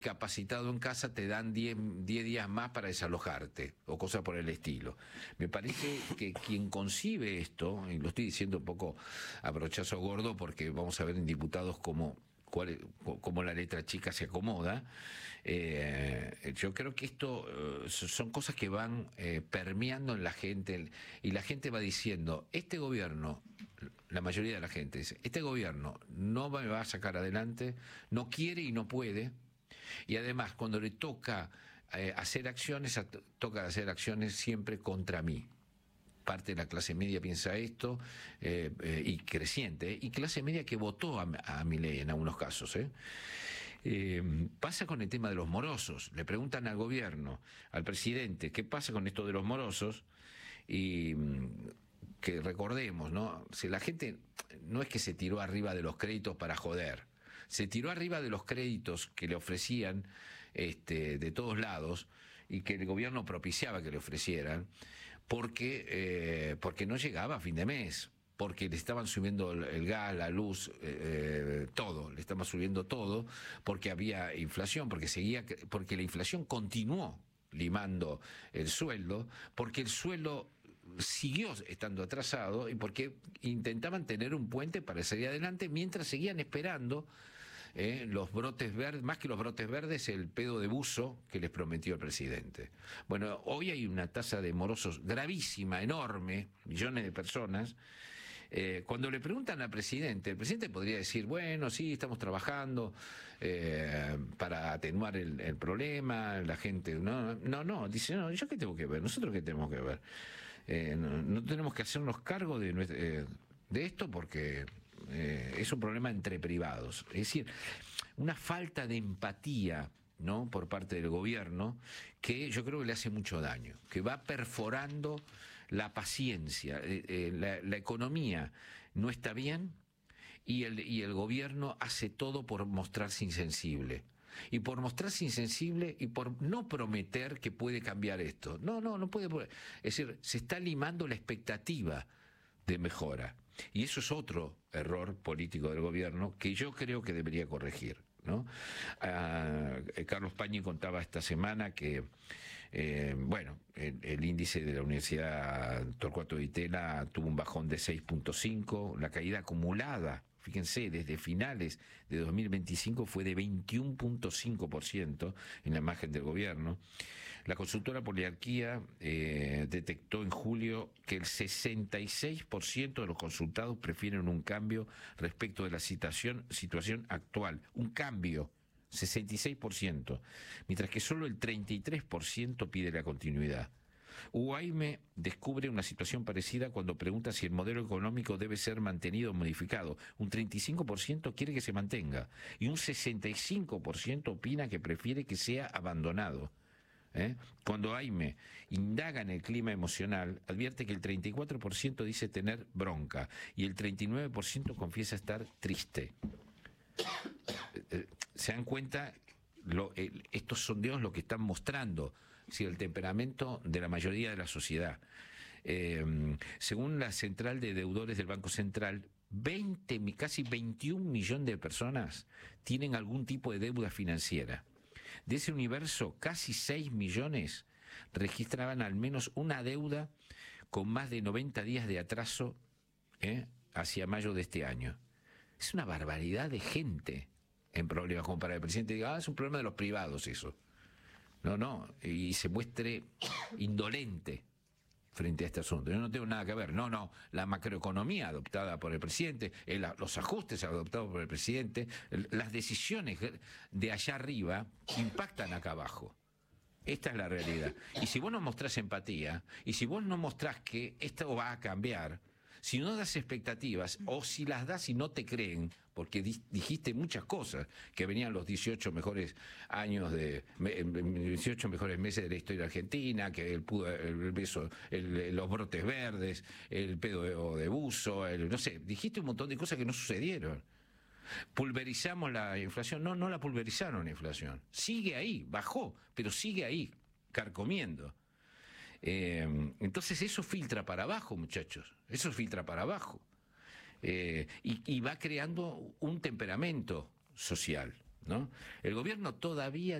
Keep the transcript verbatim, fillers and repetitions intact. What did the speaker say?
capacitado en casa te dan diez días más para desalojarte o cosas por el estilo. Me parece que quien concibe esto, y lo estoy diciendo un poco a brochazo gordo porque vamos a ver en diputados cómo cuál, cómo la letra chica se acomoda, eh, yo creo que esto eh, son cosas que van eh, permeando en la gente y la gente va diciendo, este gobierno, la mayoría de la gente dice, este gobierno no me va a sacar adelante, no quiere y no puede. Y además, cuando le toca eh, hacer acciones, a, toca hacer acciones siempre contra mí. Parte de la clase media piensa esto, eh, eh, y creciente, ¿eh? Y clase media que votó a, a Milei en algunos casos. ¿eh? Eh, pasa con el tema de los morosos. Le preguntan al gobierno, al presidente, ¿qué pasa con esto de los morosos? Y que recordemos, ¿no? Si la gente no es que se tiró arriba de los créditos para joder. Se tiró arriba de los créditos que le ofrecían este, de todos lados y que el gobierno propiciaba que le ofrecieran porque, eh, porque no llegaba a fin de mes, porque le estaban subiendo el gas, la luz, eh, todo, le estaban subiendo todo, porque había inflación, porque seguía, porque la inflación continuó limando el sueldo, porque el sueldo siguió estando atrasado y porque intentaban tener un puente para salir adelante mientras seguían esperando eh, los brotes verdes, más que los brotes verdes, el pedo de buzo que les prometió el presidente. Bueno, hoy hay una tasa de morosos gravísima, enorme, millones de personas. Eh, cuando le preguntan al presidente, el presidente podría decir, bueno, sí, estamos trabajando eh, para atenuar el, el problema, la gente, no, no, no, dice, no, ¿yo qué tengo que ver? ¿Nosotros qué tenemos que ver? Eh, no, no tenemos que hacernos cargo de, eh, de esto porque eh, es un problema entre privados. Es decir, una falta de empatía, ¿no?, por parte del gobierno, que yo creo que le hace mucho daño, que va perforando la paciencia. Eh, eh, la, la economía no está bien y el, y el gobierno hace todo por mostrarse insensible. Y por mostrarse insensible y por no prometer que puede cambiar esto. No, no, no puede. Es decir, se está limando la expectativa de mejora. Y eso es otro error político del gobierno que yo creo que debería corregir, ¿no? Ah, Carlos Pañi contaba esta semana que, eh, bueno, el, el índice de la Universidad Torcuato Di Tella tuvo un bajón de seis punto cinco, la caída acumulada, fíjense, desde finales de dos mil veinticinco fue de veintiuno punto cinco por ciento en la imagen del gobierno. La consultora Poliarquía eh, detectó en julio que el sesenta y seis por ciento de los consultados prefieren un cambio respecto de la situación, situación actual. Un cambio, sesenta y seis por ciento, mientras que solo el treinta y tres por ciento pide la continuidad. Uaime descubre una situación parecida cuando pregunta si el modelo económico debe ser mantenido o modificado. Un treinta y cinco por ciento quiere que se mantenga y un sesenta y cinco por ciento opina que prefiere que sea abandonado. ¿Eh? Cuando Aime indaga en el clima emocional, advierte que el treinta y cuatro por ciento dice tener bronca y el treinta y nueve por ciento confiesa estar triste. ¿Se dan cuenta? Lo, el, estos sondeos lo que están mostrando, si el temperamento de la mayoría de la sociedad. Eh, según la central de deudores del Banco Central, veinte, casi veintiún millones de personas tienen algún tipo de deuda financiera. De ese universo, casi seis millones registraban al menos una deuda con más de noventa días de atraso eh, hacia mayo de este año. Es una barbaridad de gente en problemas, como para el presidente diga, ah, es un problema de los privados eso. No, no, y se muestre indolente frente a este asunto. Yo no tengo nada que ver. No, no, la macroeconomía adoptada por el presidente, el, los ajustes adoptados por el presidente, el, las decisiones de allá arriba impactan acá abajo. Esta es la realidad. Y si vos no mostrás empatía, y si vos no mostrás que esto va a cambiar, si no das expectativas, o si las das y no te creen, porque di, dijiste muchas cosas, que venían los dieciocho mejores años de, dieciocho mejores meses de la historia argentina, que el, el beso, el, los brotes verdes, el pedo de, de buzo, el, no sé, dijiste un montón de cosas que no sucedieron. Pulverizamos la inflación, no, no la pulverizaron la inflación, sigue ahí, bajó, pero sigue ahí, carcomiendo. Eh, entonces eso filtra para abajo, muchachos, eso filtra para abajo, eh, y, y va creando un temperamento social, ¿no? El gobierno todavía